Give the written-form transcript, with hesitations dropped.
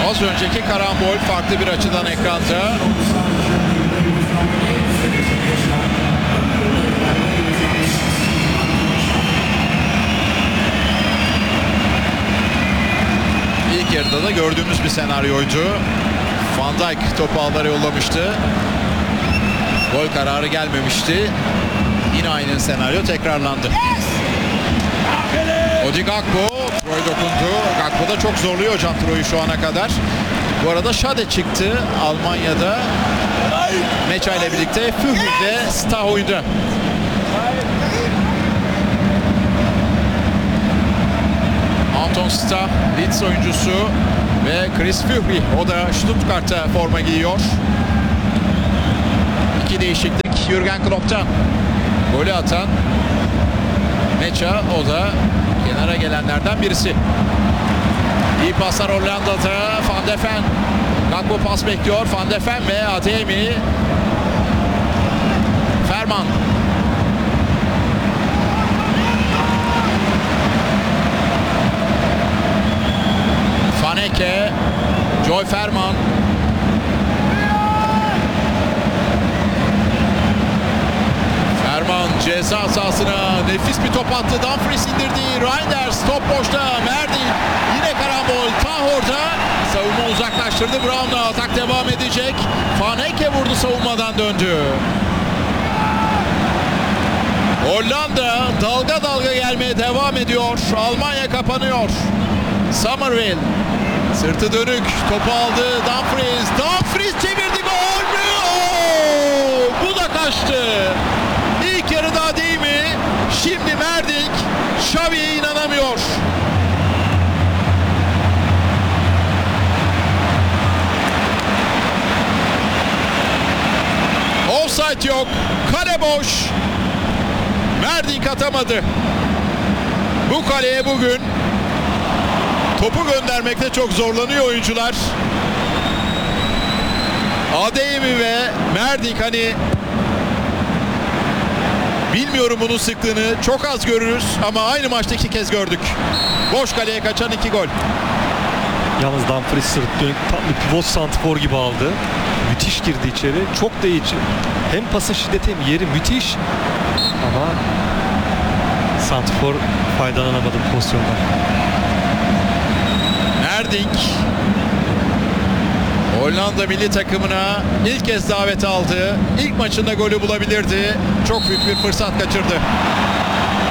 Az önceki karambol farklı bir açıdan ekranda. İlk yarıda da gördüğümüz bir senaryoydu. Van Dijk topu ağlara yollamıştı. Gol kararı gelmemişti. Yine aynı senaryo tekrarlandı. Odi Gakpo, Troy dokundu. Gakpo da çok zorluyor hocam Troy'u şu ana kadar. Bu arada Schade çıktı Almanya'da. Meça ile birlikte Führig ve Stah oyunda. Anton Stah, Leeds oyuncusu ve Chris Führig, o da Stuttgart'ta forma giyiyor. İki değişiklik Jürgen Klopp'tan. Golü atan Meça, o da kenara gelenlerden birisi. İyi paslar Hollanda'da. Van de Ven. Gakpo pas bekliyor. Van de Ven ve Adeyemi. Ferman. Vaneke. Joy Ferman. Ferman ceza sahasına nefis bir top attı. Dumfries indirdi. Reinders top boşta. Merdi yine karambol. Tah orada. Savunma uzaklaştırdı. Brown'la atak devam edecek. Vaneke vurdu, savunmadan döndü. Hollanda dalga dalga gelmeye devam ediyor. Almanya kapanıyor. Somerville sırtı dönük topu aldı. Dumfries çevirdi, gol mü? Bu da kaçtı. İlk yarıda değil mi? Şimdi Merdik. Xavi'ye inanamıyor. Offside yok. Kale boş. Merdik atamadı. Bu kaleye bugün topu göndermekte çok zorlanıyor oyuncular. Adeyemi ve Merdik, hani bilmiyorum bunun sıklığını, çok az görürüz ama aynı maçta 2 kez gördük. Boş kaleye kaçan 2 gol. Yalnız Dumfries sırt dönük tam bir pivot santrfor gibi aldı. Müthiş girdi içeri. Çok da iyi. Hem pasın şiddeti hem yeri müthiş. Ama santrfor faydalanamadı bu pozisyondan. Merdik Hollanda milli takımına ilk kez davet aldı. İlk maçında golü bulabilirdi. Çok büyük bir fırsat kaçırdı.